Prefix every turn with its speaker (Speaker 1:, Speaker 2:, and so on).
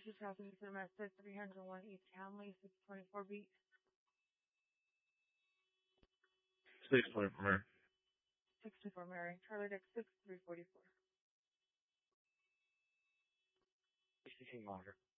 Speaker 1: This is Southeast Domestic 301 East Hamley, 624 beat.
Speaker 2: 624 Mary.
Speaker 1: 64 Mary. Charlie Dick 6344.
Speaker 2: 16 Roger.